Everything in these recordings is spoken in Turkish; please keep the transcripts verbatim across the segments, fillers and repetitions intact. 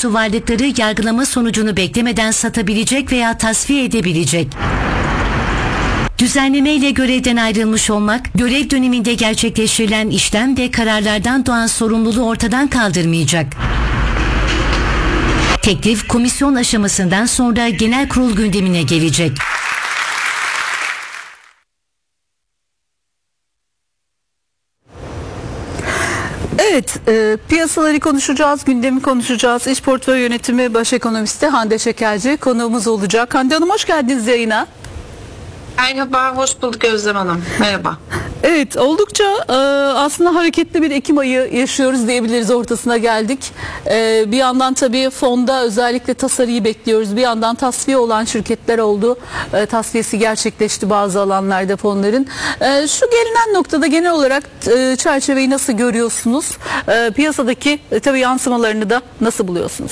konusu varlıkları yargılama sonucunu beklemeden satabilecek veya tasfiye edebilecek. Düzenlemeyle görevden ayrılmış olmak, görev döneminde gerçekleştirilen işlem ve kararlardan doğan sorumluluğu ortadan kaldırmayacak. Teklif komisyon aşamasından sonra genel kurul gündemine gelecek. Evet, e, piyasaları konuşacağız, gündemi konuşacağız. İş Portföy Yönetimi Baş Ekonomisti Hande Şekerci konuğumuz olacak. Hande Hanım, hoş geldiniz yayına. Merhaba, hoş bulduk Özlem Hanım. Merhaba. Evet, oldukça e, aslında hareketli bir Ekim ayı yaşıyoruz diyebiliriz, ortasına geldik. E, bir yandan tabii fonda özellikle tasarıyı bekliyoruz. Bir yandan tasfiye olan şirketler oldu. E, tasfiyesi gerçekleşti bazı alanlarda fonların. E, şu gelinen noktada genel olarak e, çerçeveyi nasıl görüyorsunuz? E, piyasadaki e, tabii yansımalarını da nasıl buluyorsunuz?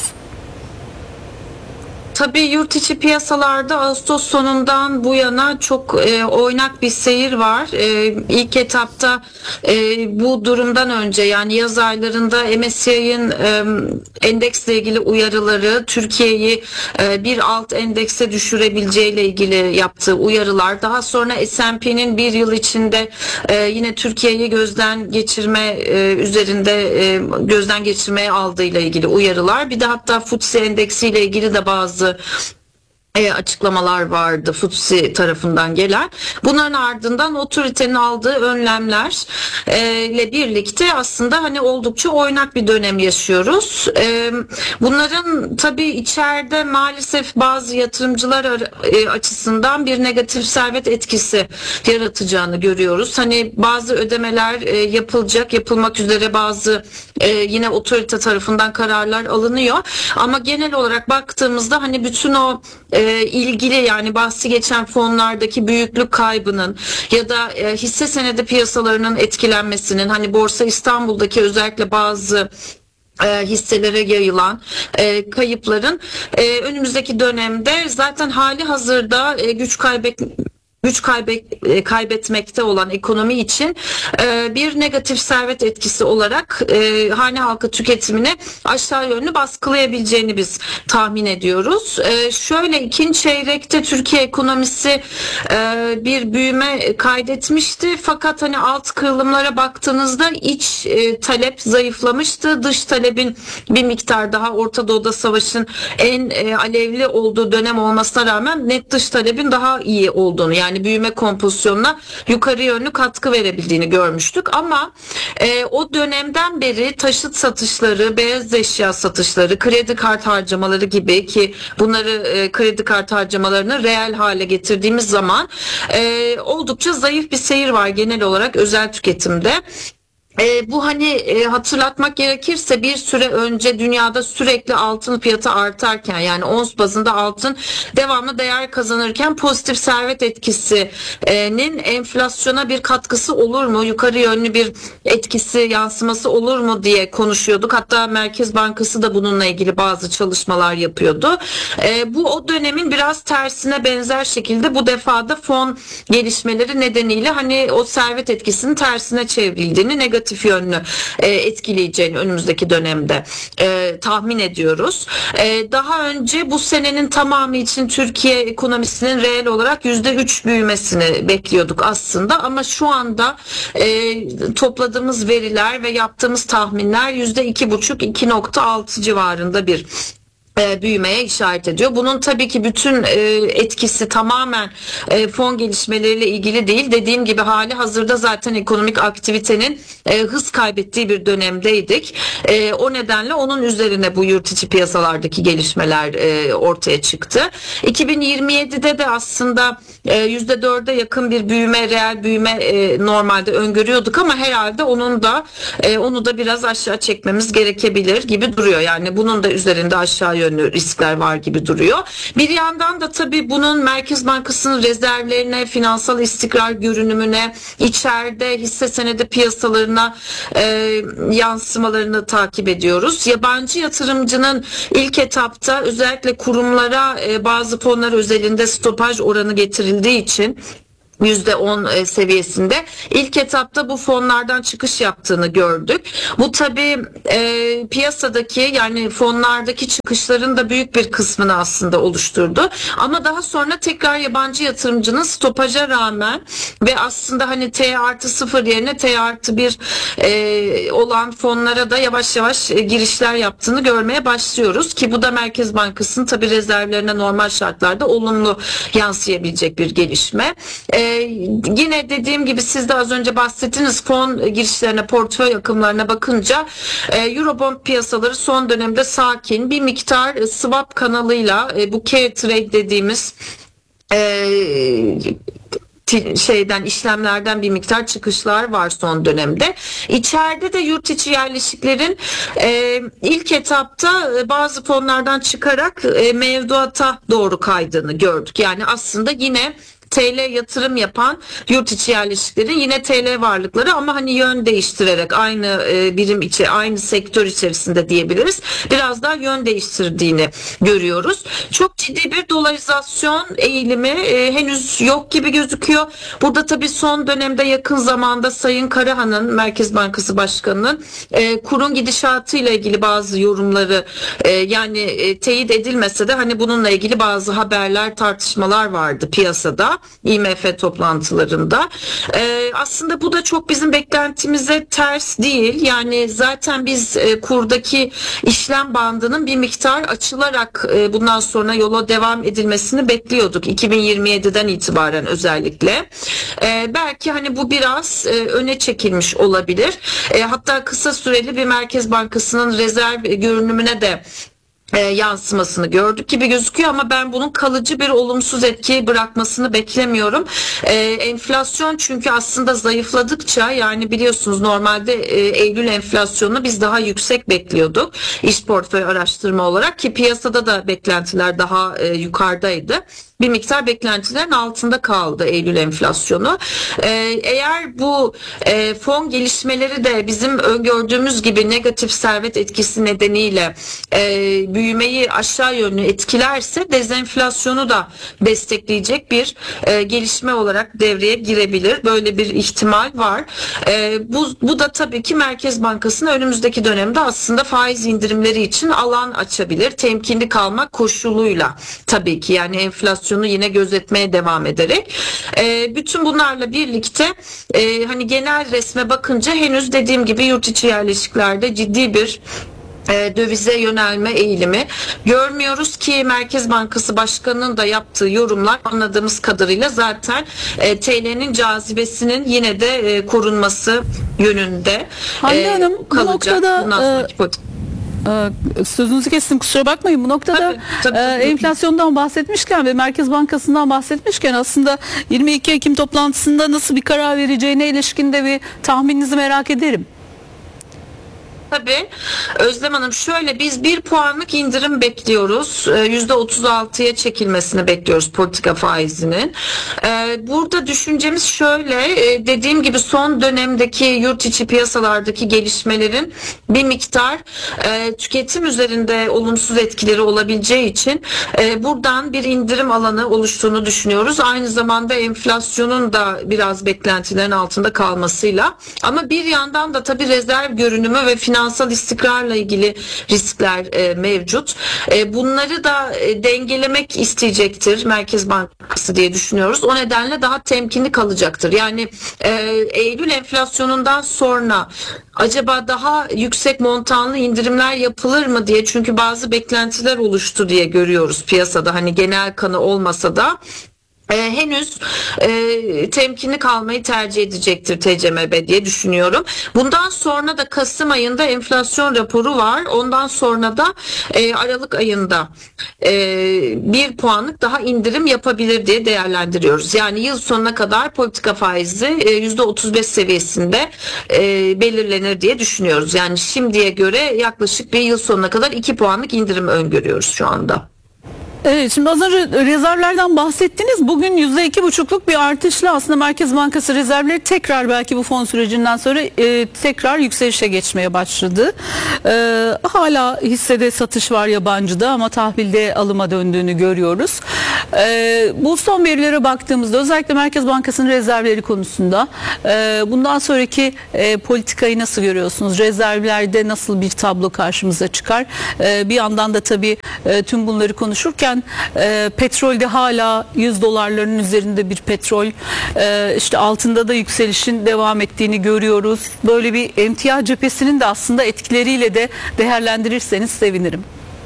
Tabii yurt içi piyasalarda Ağustos sonundan bu yana çok e, oynak bir seyir var. E, ilk etapta e, bu durumdan önce, yani yaz aylarında M S C I'nin e, endeksle ilgili uyarıları, Türkiye'yi e, bir alt endekse düşürebileceğiyle ilgili yaptığı uyarılar, daha sonra S and P'nin bir yıl içinde e, yine Türkiye'yi gözden geçirme e, üzerinde e, gözden geçirmeye aldığıyla ilgili uyarılar, bir de hatta F T S E endeksiyle ilgili de bazı E, açıklamalar vardı F T S E tarafından gelen. Bunların ardından otoritenin aldığı önlemler e, ile birlikte aslında hani oldukça oynak bir dönem yaşıyoruz. E, bunların tabii içeride maalesef bazı yatırımcılar e, açısından bir negatif servet etkisi yaratacağını görüyoruz. Hani bazı ödemeler e, yapılacak, yapılmak üzere bazı e, yine otorite tarafından kararlar alınıyor. Ama genel olarak baktığımızda hani bütün o e, ilgili, yani bahsi geçen fonlardaki büyüklük kaybının ya da e, hisse senedi piyasalarının etkilenmesinin, hani Borsa İstanbul'daki özellikle bazı e, hisselere yayılan e, kayıpların e, önümüzdeki dönemde zaten hali hazırda e, güç kaybet güç kaybet, kaybetmekte olan ekonomi için e, bir negatif servet etkisi olarak e, hane halkı tüketimini aşağı yönlü baskılayabileceğini biz tahmin ediyoruz. E, şöyle ikinci çeyrekte Türkiye ekonomisi e, bir büyüme kaydetmişti, fakat hani alt kırılımlara baktığınızda iç e, talep zayıflamıştı. Dış talebin bir miktar daha, Orta Doğu'da savaşın en e, alevli olduğu dönem olmasına rağmen net dış talebin daha iyi olduğunu, yani Yani büyüme kompozisyonuna yukarı yönlü katkı verebildiğini görmüştük. Ama e, o dönemden beri taşıt satışları, beyaz eşya satışları, kredi kart harcamaları gibi, ki bunları e, kredi kart harcamalarını reel hale getirdiğimiz zaman e, oldukça zayıf bir seyir var genel olarak özel tüketimde. E, bu hani e, hatırlatmak gerekirse bir süre önce dünyada sürekli altın fiyatı artarken, yani ons bazında altın devamlı değer kazanırken pozitif servet etkisinin enflasyona bir katkısı olur mu, yukarı yönlü bir etkisi, yansıması olur mu diye konuşuyorduk. Hatta Merkez Bankası da bununla ilgili bazı çalışmalar yapıyordu. E, bu o dönemin biraz tersine benzer şekilde bu defada fon gelişmeleri nedeniyle hani o servet etkisinin tersine çevrildiğini, negatif yönlü e, etkileyeceğini önümüzdeki dönemde e, tahmin ediyoruz. E, daha önce bu senenin tamamı için Türkiye ekonomisinin reel olarak yüzde üç büyümesini bekliyorduk aslında, ama şu anda e, topladığımız veriler ve yaptığımız tahminler yüzde iki buçuk iki nokta altı civarında bir büyümeye işaret ediyor. Bunun tabii ki bütün etkisi tamamen fon gelişmeleriyle ilgili değil. Dediğim gibi hali hazırda zaten ekonomik aktivitenin hız kaybettiği bir dönemdeydik. O nedenle onun üzerine bu yurt içi piyasalardaki gelişmeler ortaya çıktı. iki bin yirmi yedide de aslında yüzde dörde yakın bir büyüme, reel büyüme normalde öngörüyorduk, ama herhalde onun da onu da biraz aşağı çekmemiz gerekebilir gibi duruyor. Yani bunun da üzerinde aşağı yönlü riskler var gibi duruyor. Bir yandan da tabii bunun Merkez Bankası'nın rezervlerine, finansal istikrar görünümüne, içeride hisse senedi piyasalarına e, yansımalarını takip ediyoruz. Yabancı yatırımcının ilk etapta özellikle kurumlara e, bazı fonlar özelinde stopaj oranı getirildiği için yüzde on seviyesinde. İlk etapta bu fonlardan çıkış yaptığını gördük. Bu tabii e, piyasadaki yani fonlardaki çıkışların da büyük bir kısmını aslında oluşturdu. Ama daha sonra tekrar yabancı yatırımcının stopaja rağmen ve aslında hani T artı sıfır yerine T artı bir e, olan fonlara da yavaş yavaş e, girişler yaptığını görmeye başlıyoruz ki bu da Merkez Bankası'nın tabii rezervlerine normal şartlarda olumlu yansıyabilecek bir gelişme. E, yine dediğim gibi siz de az önce bahsettiniz fon girişlerine, portföy akımlarına bakınca e, Eurobond piyasaları son dönemde sakin, bir miktar e, swap kanalıyla e, bu carry trade dediğimiz e, şeyden işlemlerden bir miktar çıkışlar var son dönemde. İçeride de yurt içi yerleşiklerin e, ilk etapta e, bazı fonlardan çıkarak e, mevduata doğru kaydığını gördük. Yani aslında yine T L yatırım yapan yurt içi yerleşiklerin yine T L varlıkları ama hani yön değiştirerek aynı e, birim içi, aynı sektör içerisinde diyebiliriz. Biraz daha yön değiştirdiğini görüyoruz. Çok ciddi bir dolarizasyon eğilimi e, henüz yok gibi gözüküyor. Burada tabii son dönemde yakın zamanda Sayın Karahan'ın Merkez Bankası Başkanı'nın e, kurun gidişatıyla ilgili bazı yorumları e, yani e, teyit edilmese de hani bununla ilgili bazı haberler, tartışmalar vardı piyasada. I M F toplantılarında. Ee, aslında bu da çok bizim beklentimize ters değil. Yani zaten biz e, kurdaki işlem bandının bir miktar açılarak e, bundan sonra yola devam edilmesini bekliyorduk. iki bin yirmi yediden itibaren özellikle. E, belki hani bu biraz e, öne çekilmiş olabilir. E, hatta kısa süreli bir Merkez Bankası'nın rezerv görünümüne de E, yansımasını gördük gibi gözüküyor ama ben bunun kalıcı bir olumsuz etki bırakmasını beklemiyorum. E, enflasyon çünkü aslında zayıfladıkça yani biliyorsunuz normalde e, Eylül enflasyonunu biz daha yüksek bekliyorduk. İş portföy araştırma olarak ki piyasada da beklentiler daha e, yukarıdaydı. Bir miktar beklentilerin altında kaldı Eylül enflasyonu. Ee, eğer bu e, fon gelişmeleri de bizim öngördüğümüz gibi negatif servet etkisi nedeniyle e, büyümeyi aşağı yönlü etkilerse dezenflasyonu da destekleyecek bir e, gelişme olarak devreye girebilir. Böyle bir ihtimal var. E, bu, bu da tabii ki Merkez Bankası'na önümüzdeki dönemde aslında faiz indirimleri için alan açabilir. Temkinli kalmak koşuluyla tabii ki yani enflasyon yine gözetmeye devam ederek e, bütün bunlarla birlikte e, hani genel resme bakınca henüz dediğim gibi yurt içi yerleşiklerde ciddi bir e, dövize yönelme eğilimi görmüyoruz ki Merkez Bankası Başkanı'nın da yaptığı yorumlar anladığımız kadarıyla zaten e, T L'nin cazibesinin yine de e, korunması yönünde. Hande e, Hanım bu noktada bundan sonraki politik. Ee, sözünüzü kestim kusura bakmayın bu noktada Tabii, tabii, tabii. e, enflasyondan bahsetmişken ve Merkez Bankası'ndan bahsetmişken aslında yirmi iki Ekim toplantısında nasıl bir karar vereceğine ilişkin de bir tahmininizi merak ederim. Tabii Özlem Hanım şöyle biz bir puanlık indirim bekliyoruz. yüzde otuz altıya çekilmesini bekliyoruz politika faizinin. Burada düşüncemiz şöyle dediğim gibi son dönemdeki yurt içi piyasalardaki gelişmelerin bir miktar tüketim üzerinde olumsuz etkileri olabileceği için buradan bir indirim alanı oluştuğunu düşünüyoruz. Aynı zamanda enflasyonun da biraz beklentilerin altında kalmasıyla ama bir yandan da tabii rezerv görünümü ve finans finansal istikrarla ilgili riskler e, mevcut. E, bunları da e, dengelemek isteyecektir Merkez Bankası diye düşünüyoruz. O nedenle daha temkinli kalacaktır. Yani e, Eylül enflasyonundan sonra acaba daha yüksek montanlı indirimler yapılır mı diye çünkü bazı beklentiler oluştu diye görüyoruz piyasada. Hani genel kanı olmasa da Ee, henüz e, temkinli kalmayı tercih edecektir T C M B diye düşünüyorum. Bundan sonra da Kasım ayında enflasyon raporu var. Ondan sonra da e, Aralık ayında e, bir puanlık daha indirim yapabilir diye değerlendiriyoruz. Yani yıl sonuna kadar politika faizi e, yüzde otuz beş seviyesinde e, belirlenir diye düşünüyoruz. Yani şimdiye göre yaklaşık bir yıl sonuna kadar iki puanlık indirim öngörüyoruz şu anda. Evet, şimdi az önce rezervlerden bahsettiniz. Bugün yüzde iki buçukluk bir artışla aslında Merkez Bankası rezervleri tekrar belki bu fon sürecinden sonra e, tekrar yükselişe geçmeye başladı. E, hala hissede satış var yabancıda ama tahvilde alıma döndüğünü görüyoruz. Ee, bu son verilere baktığımızda özellikle Merkez Bankası'nın rezervleri konusunda e, bundan sonraki e, politikayı nasıl görüyorsunuz? Rezervlerde nasıl bir tablo karşımıza çıkar? E, bir yandan da tabii e, tüm bunları konuşurken e, petrolde hala yüz dolarların üzerinde bir petrol, e, işte altında da yükselişin devam ettiğini görüyoruz. Böyle bir emtia cephesinin de aslında etkileriyle de değerlendirirseniz sevinirim.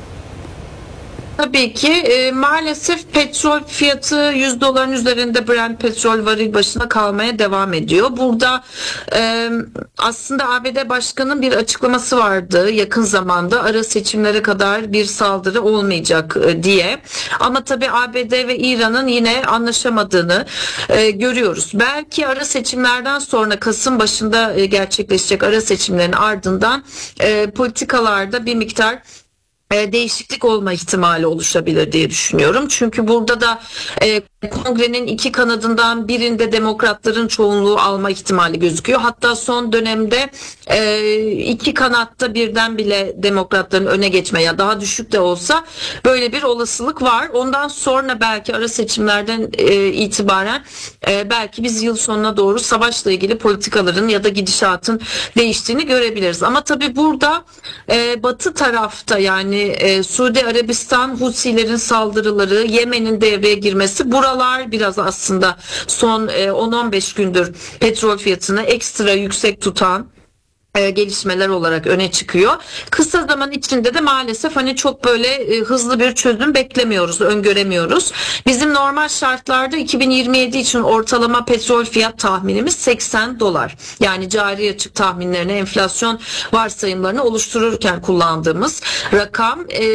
Tabii ki e, maalesef petrol fiyatı yüz doların üzerinde Brent petrol varil başına kalmaya devam ediyor. Burada e, aslında A B D Başkanı'nın bir açıklaması vardı yakın zamanda, ara seçimlere kadar bir saldırı olmayacak e, diye. Ama tabii A B D ve İran'ın yine anlaşamadığını e, görüyoruz. Belki ara seçimlerden sonra Kasım başında e, gerçekleşecek ara seçimlerin ardından e, politikalarda bir miktar değişiklik olma ihtimali oluşabilir diye düşünüyorum. Çünkü burada da e, kongrenin iki kanadından birinde demokratların çoğunluğu alma ihtimali gözüküyor. Hatta son dönemde e, iki kanatta birden bile demokratların öne geçme, ya daha düşük de olsa böyle bir olasılık var. Ondan sonra belki ara seçimlerden e, itibaren e, belki biz yıl sonuna doğru savaşla ilgili politikaların ya da gidişatın değiştiğini görebiliriz. Ama tabii burada e, batı tarafta, yani e, Suudi Arabistan Husilerin saldırıları, Yemen'in devreye girmesi, buralar biraz aslında son e, on on beş gündür petrol fiyatını ekstra yüksek tutan gelişmeler olarak öne çıkıyor. Kısa zaman içinde de maalesef hani çok böyle e, hızlı bir çözüm beklemiyoruz, öngöremiyoruz. Bizim normal şartlarda iki bin yirmi yedi için ortalama petrol fiyat tahminimiz seksen dolar. Yani cari açık tahminlerini, enflasyon varsayımlarını oluştururken kullandığımız rakam. E,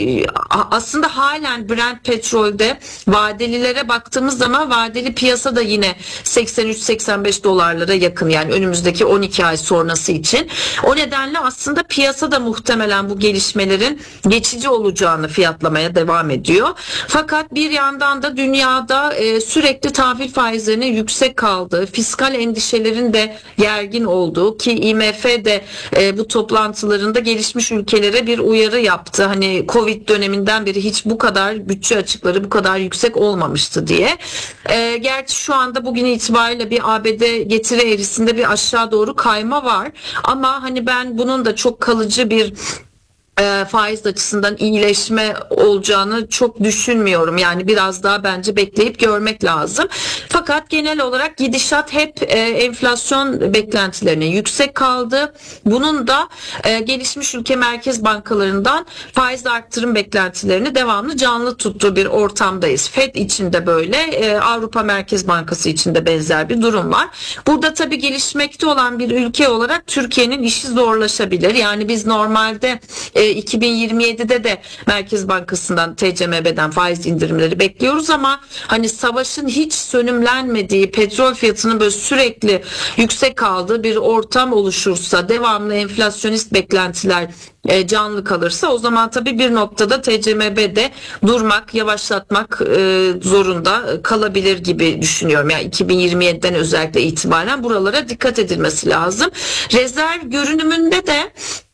aslında halen Brent petrolde vadelilere baktığımız zaman vadeli piyasa da yine seksen üç seksen beş dolarlara yakın, yani önümüzdeki on iki ay sonrası için. için. O nedenle aslında piyasa da muhtemelen bu gelişmelerin geçici olacağını fiyatlamaya devam ediyor. Fakat bir yandan da dünyada e, sürekli tahvil faizlerinin yüksek kaldığı, fiskal endişelerin de gergin olduğu, ki I M F de e, bu toplantılarında gelişmiş ülkelere bir uyarı yaptı. Hani Covid döneminden beri hiç bu kadar bütçe açıkları bu kadar yüksek olmamıştı diye. E, gerçi şu anda bugün itibariyle bir A B D getiri eğrisinde bir aşağı doğru kayma var. Ama hani ben bunun da çok kalıcı bir e, faiz açısından iyileşme olacağını çok düşünmüyorum. Yani biraz daha bence bekleyip görmek lazım. Fakat genel olarak gidişat hep e, enflasyon beklentilerine yüksek kaldı. Bunun da e, gelişmiş ülke merkez bankalarından faiz arttırım beklentilerini devamlı canlı tuttuğu bir ortamdayız. Fed için de böyle, e, Avrupa Merkez Bankası için de benzer bir durum var. Burada tabii gelişmekte olan bir ülke olarak Türkiye'nin işi zorlaşabilir. Yani biz normalde e, iki bin yirmi yedide de Merkez Bankası'ndan, T C M B'den faiz indirimleri bekliyoruz ama hani savaşın hiç sönümlenmediği, petrol fiyatının böyle sürekli yüksek kaldığı bir ortam oluşursa, devamlı enflasyonist beklentiler e, canlı kalırsa, o zaman tabii bir noktada T C M B'de durmak, yavaşlatmak e, zorunda kalabilir gibi düşünüyorum. Yani iki bin yirmi yediden özellikle itibaren buralara dikkat edilmesi lazım. Rezerv görünümünde de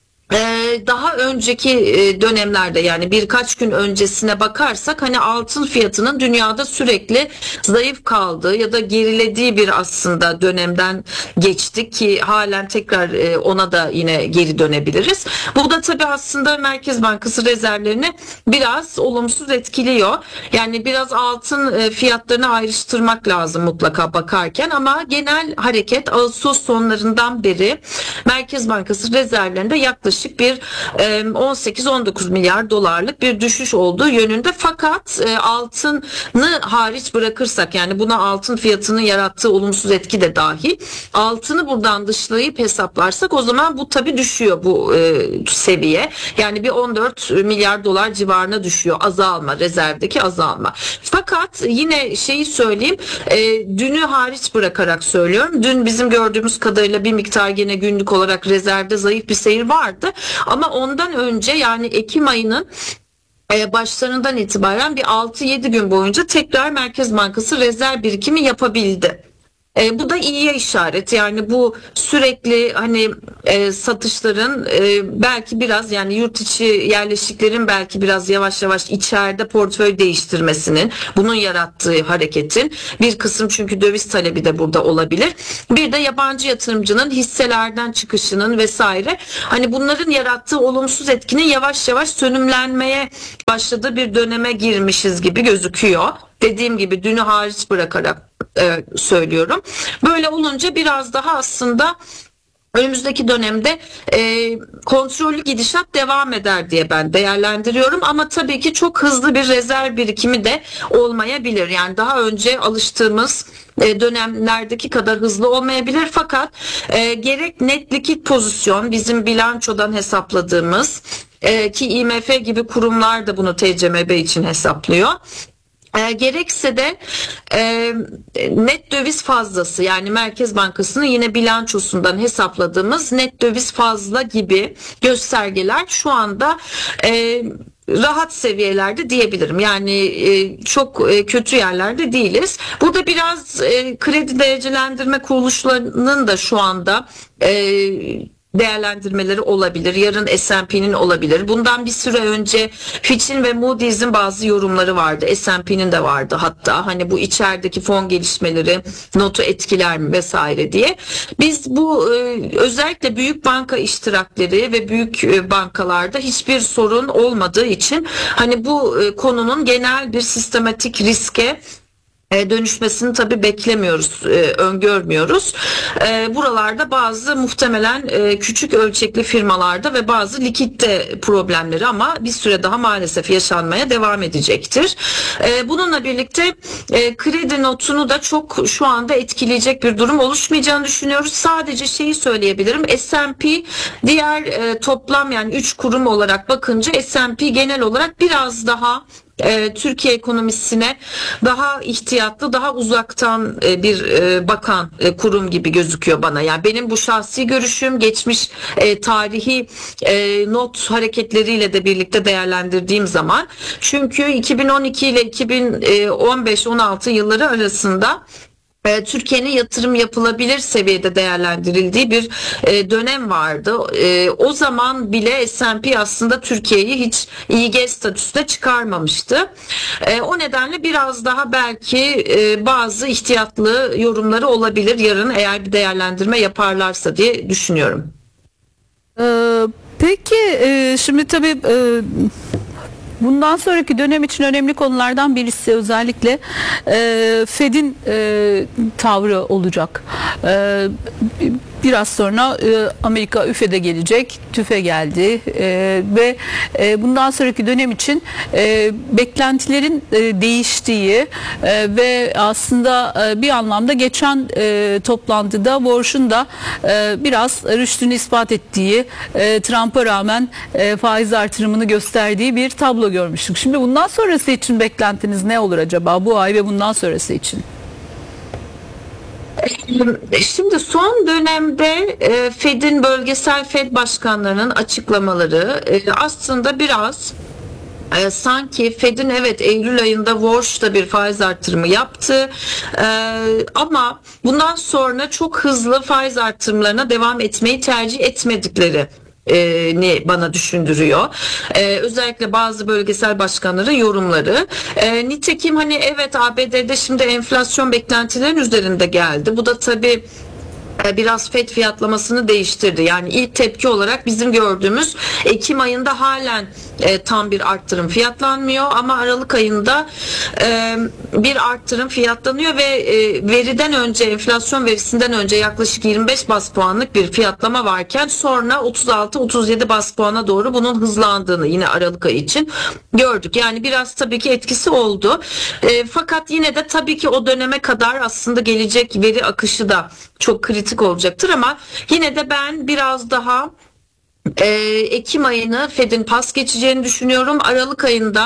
daha önceki dönemlerde, yani birkaç gün öncesine bakarsak, hani altın fiyatının dünyada sürekli zayıf kaldığı ya da gerilediği bir aslında dönemden geçtik ki halen tekrar ona da yine geri dönebiliriz. Bu da tabii aslında Merkez Bankası rezervlerini biraz olumsuz etkiliyor. Yani biraz altın fiyatlarını ayrıştırmak lazım mutlaka bakarken, ama genel hareket Ağustos sonlarından beri Merkez Bankası rezervlerinde yaklaşık bir on sekiz on dokuz milyar dolarlık bir düşüş olduğu yönünde. Fakat altını hariç bırakırsak, yani buna altın fiyatının yarattığı olumsuz etki de dahil, altını buradan dışlayıp hesaplarsak o zaman bu tabii düşüyor bu seviye. Yani bir on dört milyar dolar civarına düşüyor azalma, rezervdeki azalma. Fakat yine şeyi söyleyeyim, dünü hariç bırakarak söylüyorum. Dün bizim gördüğümüz kadarıyla bir miktar gene günlük olarak rezervde zayıf bir seyir vardı. Ama ondan önce, yani Ekim ayının başlarından itibaren bir altı yedi gün boyunca tekrar Merkez Bankası rezerv birikimi yapabildi. E, bu da iyiye işaret. Yani bu sürekli hani e, satışların e, belki biraz, yani yurt içi yerleşiklerin belki biraz yavaş yavaş içeride portföy değiştirmesinin, bunun yarattığı hareketin bir kısım, çünkü döviz talebi de burada olabilir. Bir de yabancı yatırımcının hisselerden çıkışının vesaire, hani bunların yarattığı olumsuz etkinin yavaş yavaş sönümlenmeye başladığı bir döneme girmişiz gibi gözüküyor. Dediğim gibi dünü hariç bırakarak e, söylüyorum. Böyle olunca biraz daha aslında önümüzdeki dönemde e, kontrollü gidişat devam eder diye ben değerlendiriyorum. Ama tabii ki çok hızlı bir rezerv birikimi de olmayabilir. Yani daha önce alıştığımız e, dönemlerdeki kadar hızlı olmayabilir. Fakat e, gerek net likit pozisyon, bizim bilançodan hesapladığımız e, ki I M F gibi kurumlar da bunu T C M B için hesaplıyor. E, gerekse de e, net döviz fazlası, yani Merkez Bankası'nın yine bilançosundan hesapladığımız net döviz fazla gibi göstergeler şu anda e, rahat seviyelerde diyebilirim. Yani e, çok e, kötü yerlerde değiliz. Burada biraz e, kredi derecelendirme kuruluşlarının da şu anda e, değerlendirmeleri olabilir. Yarın S and P'nin olabilir. Bundan bir süre önce Fitch'in ve Moody's'in bazı yorumları vardı. S and P'nin de vardı hatta. Hani bu içerideki fon gelişmeleri notu etkiler mi vesaire diye. Biz bu e, özellikle büyük banka iştirakleri ve büyük e, bankalarda hiçbir sorun olmadığı için hani bu e, konunun genel bir sistematik riske dönüşmesini tabii beklemiyoruz, öngörmüyoruz. Buralarda bazı muhtemelen küçük ölçekli firmalarda ve bazı likitte problemleri ama bir süre daha maalesef yaşanmaya devam edecektir. Bununla birlikte kredi notunu da çok şu anda etkileyecek bir durum oluşmayacağını düşünüyoruz. Sadece şeyi söyleyebilirim. S and P diğer toplam, yani üç kurum olarak bakınca S and P genel olarak biraz daha e, Türkiye ekonomisine daha ihtiyatlı, daha uzaktan e, bir e, bakan e, kurum gibi gözüküyor bana. Yani benim bu şahsi görüşüm, geçmiş e, tarihi e, not hareketleriyle de birlikte değerlendirdiğim zaman, çünkü iki bin on iki ile iki bin on beş on altı yılları arasında Türkiye'nin yatırım yapılabilir seviyede değerlendirildiği bir dönem vardı. O zaman bile S and P aslında Türkiye'yi hiç İ G statüsüne çıkarmamıştı. O nedenle biraz daha belki bazı ihtiyatlı yorumları olabilir yarın, eğer bir değerlendirme yaparlarsa diye düşünüyorum. Peki şimdi tabii bundan sonraki dönem için önemli konulardan birisi özellikle e, Fed'in e, tavrı olacak. E, biraz sonra e, Amerika üfede gelecek, tüfe geldi e, ve e, bundan sonraki dönem için e, beklentilerin e, değiştiği e, ve aslında e, bir anlamda geçen e, toplantıda Warsh'un da e, biraz rüştünü ispat ettiği, e, Trump'a rağmen e, faiz artırımını gösterdiği bir tablo görmüştük. Şimdi bundan sonrası için beklentiniz ne olur acaba bu ay ve bundan sonrası için? Şimdi son dönemde Fed'in, bölgesel Fed başkanlarının açıklamaları aslında biraz sanki Fed'in evet Eylül ayında Warsh'ta bir faiz artırımı yaptı ama bundan sonra çok hızlı faiz artırımlarına devam etmeyi tercih etmedikleri ne bana düşündürüyor. Ee, özellikle bazı bölgesel başkanların yorumları. Ee, nitekim hani evet A B D'de şimdi enflasyon beklentilerin üzerinde geldi. Bu da tabii biraz Fed fiyatlamasını değiştirdi. Yani ilk tepki olarak bizim gördüğümüz Ekim ayında halen e, tam bir arttırım fiyatlanmıyor ama Aralık ayında e, bir arttırım fiyatlanıyor ve e, veriden önce, enflasyon verisinden önce yaklaşık yirmi beş bas puanlık bir fiyatlama varken sonra otuz altı otuz yedi bas puana doğru bunun hızlandığını yine Aralık ayı için gördük. Yani biraz tabii ki etkisi oldu. E, fakat yine de tabii ki o döneme kadar aslında gelecek veri akışı da çok kritik olacaktır ama yine de ben biraz daha e, Ekim ayını Fed'in pas geçeceğini düşünüyorum. Aralık ayında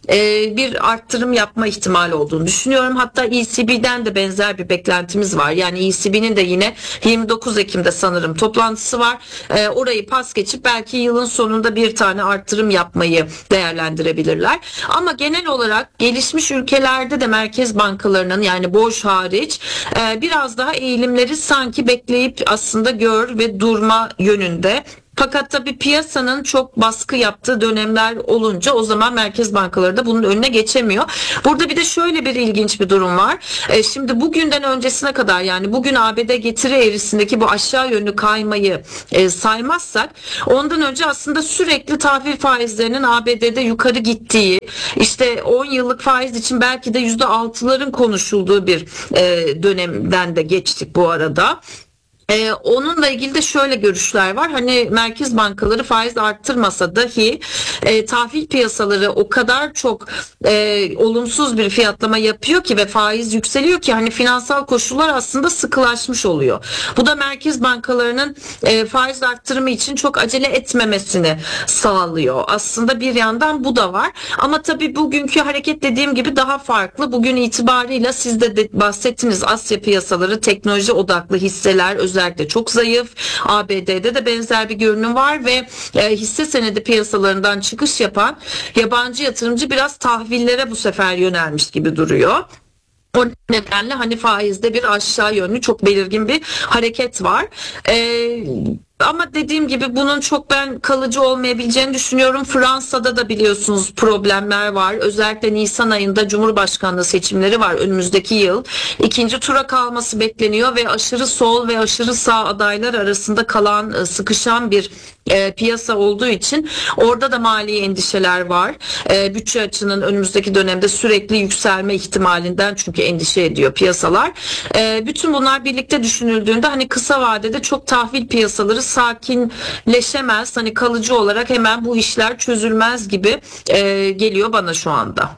e, bir arttırım yapma ihtimali olduğunu düşünüyorum. Hatta E C B'den de benzer bir beklentimiz var. Yani E C B'nin de yine yirmi dokuz Ekim'de sanırım toplantısı var. E, orayı pas geçip belki yılın sonunda bir tane arttırım yapmayı değerlendirebilirler. Ama genel olarak gelişmiş ülkelerde de merkez bankalarının, yani borç hariç, e, biraz daha eğilimleri sanki bekleyip aslında gör ve durma yönünde. Fakat tabii piyasanın çok baskı yaptığı dönemler olunca o zaman merkez bankaları da bunun önüne geçemiyor. Burada bir de şöyle bir ilginç bir durum var. E, şimdi bugünden öncesine kadar, yani bugün A B D getiri eğrisindeki bu aşağı yönlü kaymayı e, saymazsak, ondan önce aslında sürekli tahvil faizlerinin A B D'de yukarı gittiği, işte on yıllık faiz için belki de yüzde altıların konuşulduğu bir e, dönemden de geçtik bu arada. Ee, onunla ilgili de şöyle görüşler var. Hani merkez bankaları faiz arttırmasa dahi e, tahvil piyasaları o kadar çok e, olumsuz bir fiyatlama yapıyor ki ve faiz yükseliyor ki hani finansal koşullar aslında sıkılaşmış oluyor. Bu da merkez bankalarının e, faiz arttırımı için çok acele etmemesini sağlıyor. Aslında bir yandan bu da var. Ama tabii bugünkü hareket dediğim gibi daha farklı. Bugün itibarıyla siz de, de bahsettiniz, Asya piyasaları, teknoloji odaklı hisseler özellikle Özellikle çok zayıf. A B D'de de benzer bir görünüm var ve e, hisse senedi piyasalarından çıkış yapan yabancı yatırımcı biraz tahvillere bu sefer yönelmiş gibi duruyor. O nedenle hani faizde bir aşağı yönlü çok belirgin bir hareket var. Ee, ama dediğim gibi bunun çok ben kalıcı olmayabileceğini düşünüyorum. Fransa'da da biliyorsunuz problemler var. Özellikle Nisan ayında Cumhurbaşkanlığı seçimleri var önümüzdeki yıl. İkinci tura kalması bekleniyor ve aşırı sol ve aşırı sağ adaylar arasında kalan, sıkışan bir E, piyasa olduğu için orada da mali endişeler var. E, bütçe açığının önümüzdeki dönemde sürekli yükselme ihtimalinden çünkü endişe ediyor piyasalar. E, bütün bunlar birlikte düşünüldüğünde hani kısa vadede çok tahvil piyasaları sakinleşemez. Hani kalıcı olarak hemen bu işler çözülmez gibi e, geliyor bana şu anda.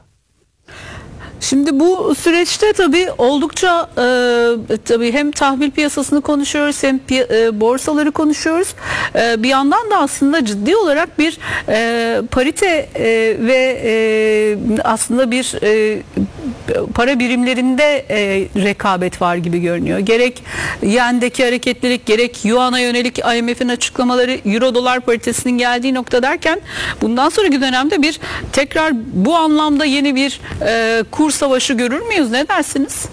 Şimdi bu süreçte tabii oldukça e, tabii hem tahvil piyasasını konuşuyoruz hem pi- e, borsaları konuşuyoruz. E, bir yandan da aslında ciddi olarak bir e, parite e, ve e, aslında bir e, para birimlerinde e, rekabet var gibi görünüyor. Gerek yendeki hareketlilik, gerek yuana yönelik I M F'in açıklamaları, euro dolar paritesinin geldiği nokta derken bundan sonraki dönemde bir tekrar bu anlamda yeni bir e, kur savaşı görür müyüz? Ne dersiniz?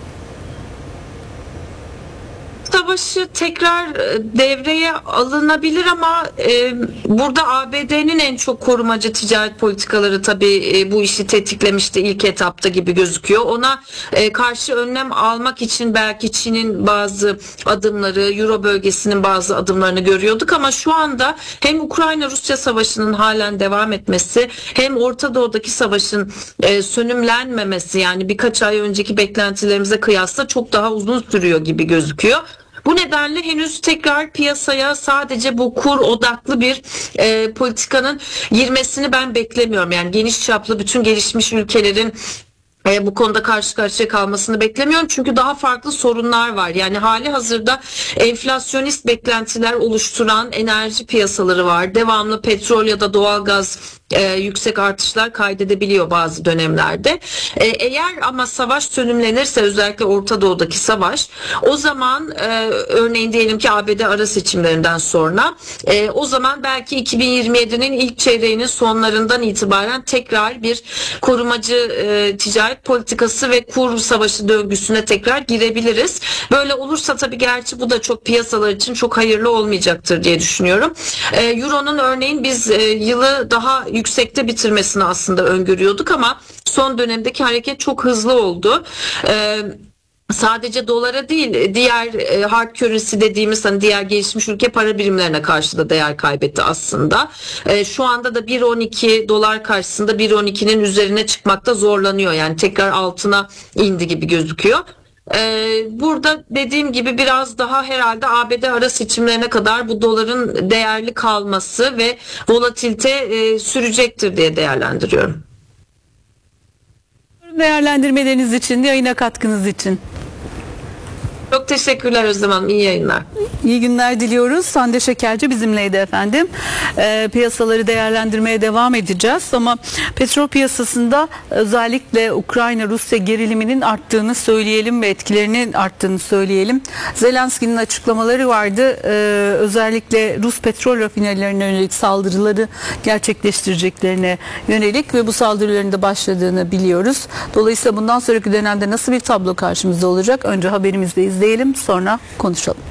Savaşı tekrar devreye alınabilir ama e, burada A B D'nin en çok korumacı ticaret politikaları tabii e, bu işi tetiklemişti ilk etapta gibi gözüküyor. Ona e, karşı önlem almak için belki Çin'in bazı adımları, Euro bölgesinin bazı adımlarını görüyorduk ama şu anda hem Ukrayna-Rusya savaşının halen devam etmesi hem Orta Doğu'daki savaşın e, sönümlenmemesi, yani birkaç ay önceki beklentilerimize kıyasla çok daha uzun sürüyor gibi gözüküyor. Bu nedenle henüz tekrar piyasaya sadece bu kur odaklı bir e, politikanın girmesini ben beklemiyorum. Yani geniş çaplı bütün gelişmiş ülkelerin E, bu konuda karşı karşıya kalmasını beklemiyorum. Çünkü daha farklı sorunlar var. Yani hali hazırda enflasyonist beklentiler oluşturan enerji piyasaları var. Devamlı petrol ya da doğalgaz e, yüksek artışlar kaydedebiliyor bazı dönemlerde. E, eğer ama savaş sönümlenirse, özellikle Orta Doğu'daki savaş, o zaman e, örneğin diyelim ki A B D ara seçimlerinden sonra e, o zaman belki iki bin yirmi yedinin ilk çeyreğinin sonlarından itibaren tekrar bir korumacı e, ticaret politikası ve kur savaşı döngüsüne tekrar girebiliriz. Böyle olursa tabii gerçi bu da çok piyasalar için çok hayırlı olmayacaktır diye düşünüyorum. E, Euro'nun örneğin biz e, yılı daha yüksekte bitirmesini aslında öngörüyorduk ama son dönemdeki hareket çok hızlı oldu. E, Sadece dolara değil, diğer e, hard currency dediğimiz hani diğer gelişmiş ülke para birimlerine karşı da değer kaybetti aslında. E, şu anda da bir on iki dolar karşısında bir on ikinin üzerine çıkmakta zorlanıyor. Yani tekrar altına indi gibi gözüküyor. Ee, burada dediğim gibi biraz daha herhalde A B D ara seçimlerine kadar bu doların değerli kalması ve volatilite e, sürecektir diye değerlendiriyorum. Değerlendirmeleriniz için, yayına katkınız için. Çok teşekkürler Özlem Hanım. İyi yayınlar. İyi günler diliyoruz. Hande Şekerci bizimleydi efendim. E, piyasaları değerlendirmeye devam edeceğiz ama petrol piyasasında özellikle Ukrayna-Rusya geriliminin arttığını söyleyelim ve etkilerinin arttığını söyleyelim. Zelenski'nin açıklamaları vardı. E, özellikle Rus petrol rafinerilerine yönelik saldırıları gerçekleştireceklerine yönelik ve bu saldırıların da başladığını biliyoruz. Dolayısıyla bundan sonraki dönemde nasıl bir tablo karşımızda olacak? Önce haberimizde izleyelim, sonra konuşalım.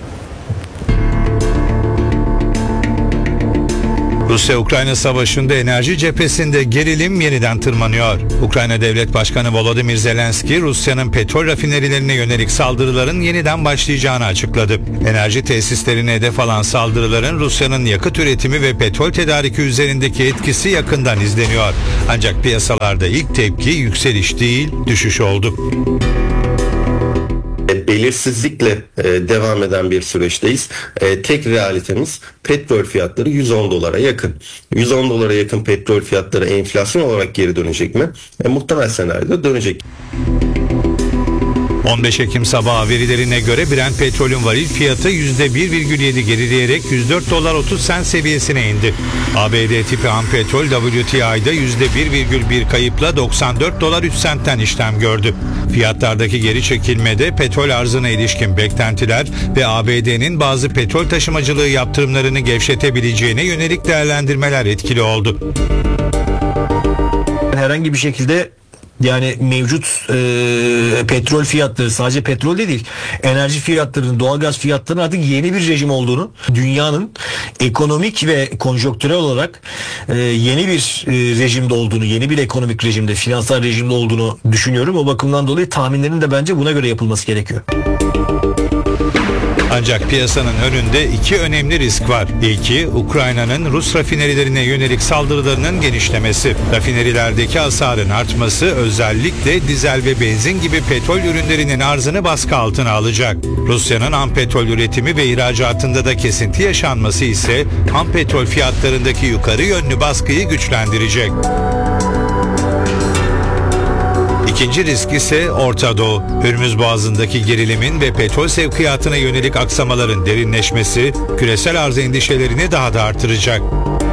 Rusya-Ukrayna savaşında enerji cephesinde gerilim yeniden tırmanıyor. Ukrayna Devlet Başkanı Volodymyr Zelenski, Rusya'nın petrol rafinerilerine yönelik saldırıların yeniden başlayacağını açıkladı. Enerji tesislerine hedef alan saldırıların Rusya'nın yakıt üretimi ve petrol tedariki üzerindeki etkisi yakından izleniyor. Ancak piyasalarda ilk tepki yükseliş değil, düşüş oldu. Belirsizlikle e, devam eden bir süreçteyiz. E, tek realitemiz petrol fiyatları yüz on dolara yakın. yüz on dolara yakın petrol fiyatları enflasyon olarak geri dönecek mi? E, muhtemel senaryoda dönecek. on beş Ekim sabahı verilerine göre Brent petrolün varil fiyatı yüzde bir virgül yedi gerileyerek yüz dört dolar otuz sent seviyesine indi. A B D tipi ham petrol W T I'da yüzde bir virgül bir kayıpla doksan dört dolar üç sentten işlem gördü. Fiyatlardaki geri çekilmede petrol arzına ilişkin beklentiler ve A B D'nin bazı petrol taşımacılığı yaptırımlarını gevşetebileceğine yönelik değerlendirmeler etkili oldu. Herhangi bir şekilde yani mevcut e, petrol fiyatları, sadece petrol de değil, enerji fiyatlarının, doğalgaz fiyatlarının artık yeni bir rejim olduğunu, dünyanın ekonomik ve konjonktürel olarak e, yeni bir e, rejimde olduğunu, yeni bir ekonomik rejimde, finansal rejimde olduğunu düşünüyorum. O bakımdan dolayı tahminlerin de bence buna göre yapılması gerekiyor. Ancak piyasanın önünde iki önemli risk var. İlki, Ukrayna'nın Rus rafinerilerine yönelik saldırılarının genişlemesi. Rafinerilerdeki hasarın artması özellikle dizel ve benzin gibi petrol ürünlerinin arzını baskı altına alacak. Rusya'nın ham petrol üretimi ve ihracatında da kesinti yaşanması ise ham petrol fiyatlarındaki yukarı yönlü baskıyı güçlendirecek. İkinci risk ise Orta Doğu. Hürmüz Boğazı'ndaki gerilimin ve petrol sevkiyatına yönelik aksamaların derinleşmesi küresel arz endişelerini daha da artıracak.